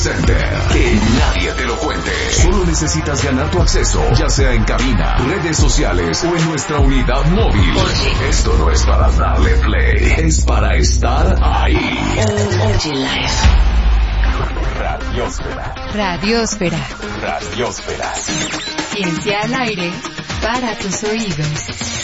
Center. Que nadie te lo cuente. Solo necesitas ganar tu acceso, ya sea en cabina, redes sociales o en nuestra unidad móvil. Oye, esto no es para darle play, es para estar ahí. Oye Live. Radiosfera. Radiosfera. Radiosfera. Ciencia al aire para tus oídos.